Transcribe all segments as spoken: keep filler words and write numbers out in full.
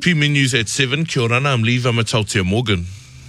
P M News at seven. Kia ora, I'm Lee Vamatautia Morgan.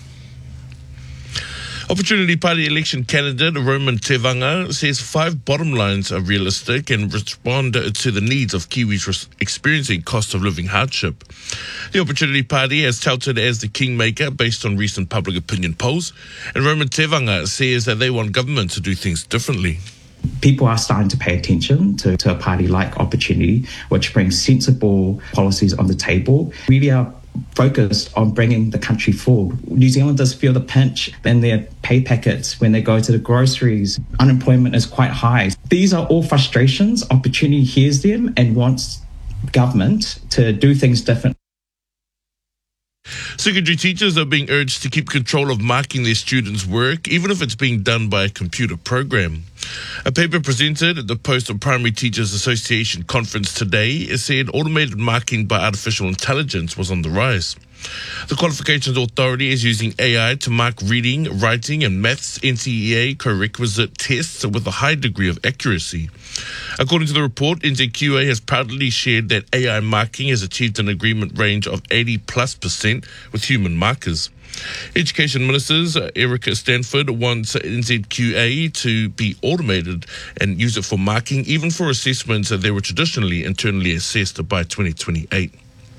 Opportunity Party election candidate Roman Tevanga says five bottom lines are realistic and respond to the needs of Kiwis experiencing cost of living hardship. The Opportunity Party has touted as the kingmaker based on recent public opinion polls, and Roman Tevanga says that they want government to do things differently. People are starting to pay attention to, to a party like Opportunity, which brings sensible policies on the table. We are focused on bringing the country forward. New Zealanders feel the pinch in their pay packets when they go to the groceries. Unemployment is quite high. These are all frustrations. Opportunity hears them and wants government to do things differently. Secondary teachers are being urged to keep control of marking their students' work, even if it's being done by a computer program. A paper presented at the Post Primary Teachers Association conference today said automated marking by artificial intelligence was on the rise. The Qualifications Authority is using A I to mark reading, writing and maths N C E A co-requisite tests with a high degree of accuracy. According to the report, N Z Q A has proudly shared that A I marking has achieved an agreement range of eighty plus percent with human markers. Education Ministers Erica Stanford wants N Z Q A to be automated and use it for marking, even for assessments that they were traditionally internally assessed by twenty twenty-eight.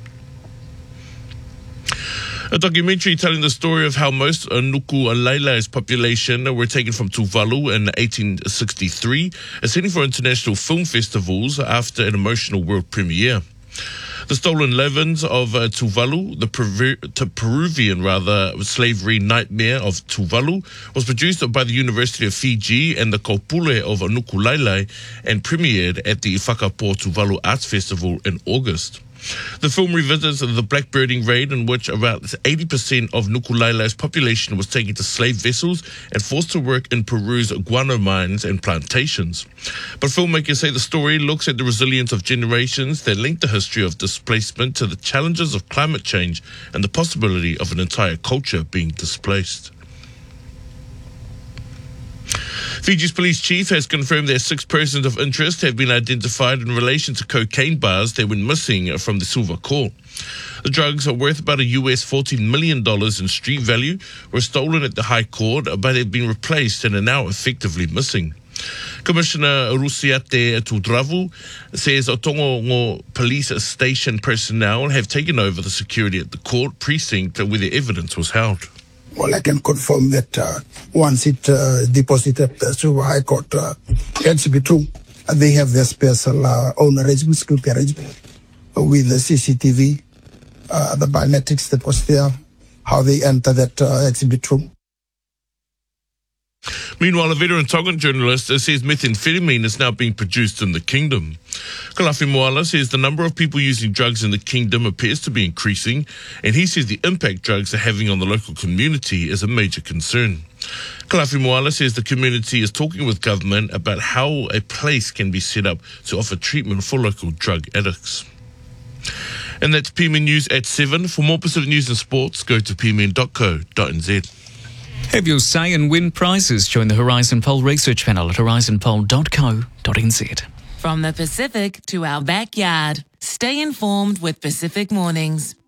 A documentary telling the story of how most Nuku Lailai's population were taken from Tuvalu in eighteen sixty-three is heading for international film festivals after an emotional world premiere. The Stolen Levins of uh, Tuvalu, the Peru- to Peruvian rather slavery nightmare of Tuvalu, was produced by the University of Fiji and the Kopule of Nuku Lailai and premiered at the Whakapo Tuvalu Arts Festival in August. The film revisits the blackbirding raid in which about eighty percent of Nuku Lailai's population was taken to slave vessels and forced to work in Peru's guano mines and plantations. But filmmakers say the story looks at the resilience of generations that link the history of displacement to the challenges of climate change and the possibility of an entire culture being displaced. Fiji's police chief has confirmed that six persons of interest have been identified in relation to cocaine bars that went missing from the Silver Court. The drugs are worth about a U S fourteen million dollars in street value, were stolen at the High Court, but have been replaced and are now effectively missing. Commissioner Rusiate Tudravu says Otongo police station personnel have taken over the security at the court precinct where the evidence was held. Well, I can confirm that uh, once it uh, deposited to High Court, uh, it's be true. They have their special uh, own arrangement, security arrangement, with the C C T V, uh, the biometrics that was there, how they enter that uh, exhibit room. Meanwhile, a veteran Tongan journalist says methamphetamine is now being produced in the kingdom. Kalafi Moala says the number of people using drugs in the kingdom appears to be increasing, and he says the impact drugs are having on the local community is a major concern. Kalafi Moala says the community is talking with government about how a place can be set up to offer treatment for local drug addicts. And that's P M N News at seven. For more Pacific news and sports, go to p m n dot co dot n z. Have your say and win prizes. Join the Horizon Poll research panel at horizon poll dot co dot n z. From the Pacific to our backyard, stay informed with Pacific Mornings.